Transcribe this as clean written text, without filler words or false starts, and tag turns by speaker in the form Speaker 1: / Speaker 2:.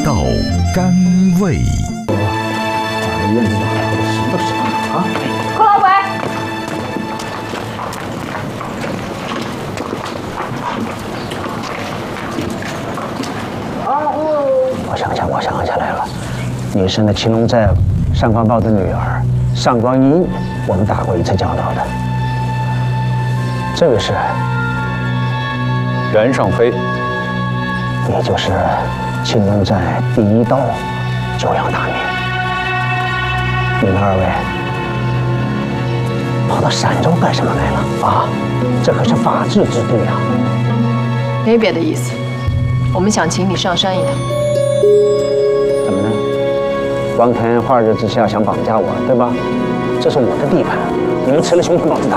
Speaker 1: 道甘味。
Speaker 2: 把这院子搞得什么都是啊！
Speaker 3: 寇老鬼，
Speaker 2: 我想起来了，你是那青龙寨上官豹的女儿上官英，我们打过一次交道的。这位是
Speaker 4: 袁尚飞，
Speaker 2: 也就是青龙寨第一刀久仰大名。你们二位跑到陕州干什么来了啊？这可是法治之地啊！
Speaker 3: 没别的意思，我们想请你上山一趟。
Speaker 2: 怎么呢？光天化日之下想绑架我，对吧？这是我的地盘，你们吃了熊吞豹子胆。